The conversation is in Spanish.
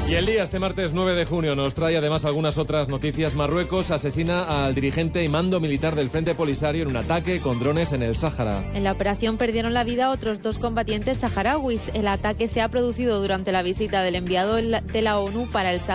Y el día, este martes 9 de junio, nos trae además algunas otras noticias. Marruecos asesina al dirigente y mando militar del Frente Polisario en un ataque con drones en el Sáhara. En la operación perdieron la vida otros 2 combatientes saharauis. El ataque se ha producido durante la visita del enviado de la ONU para el Sáhara